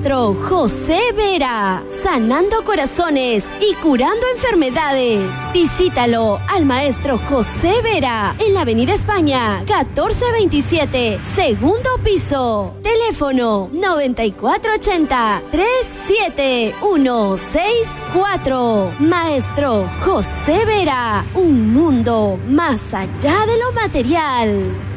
Maestro José Vera, sanando corazones y curando enfermedades. Visítalo al Maestro José Vera en la Avenida España, 1427, segundo piso. Teléfono 9480-37164. Maestro José Vera, un mundo más allá de lo material.